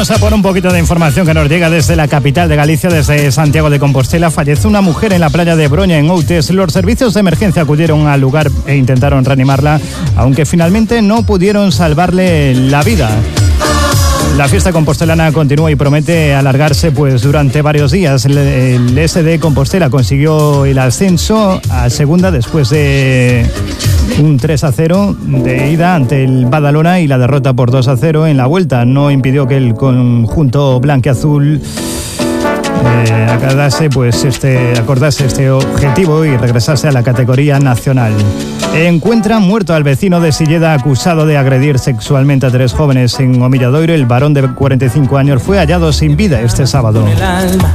Vamos a por un poquito de información que nos llega desde la capital de Galicia, desde Santiago de Compostela. Falleció una mujer en la playa de Broña, en Outes. Los servicios de emergencia acudieron al lugar e intentaron reanimarla, aunque finalmente no pudieron salvarle la vida. La fiesta compostelana continúa y promete alargarse pues durante varios días. El SD Compostela consiguió el ascenso a segunda después de un 3-0 de ida ante el Badalona y la derrota por 2-0 en la vuelta. No impidió que el conjunto blanquiazul acordase este objetivo y regresase a la categoría nacional. Encuentran muerto al vecino de Silleda acusado de agredir sexualmente a 3 jóvenes en Omilladoiro. El varón de 45 años fue hallado sin vida este sábado.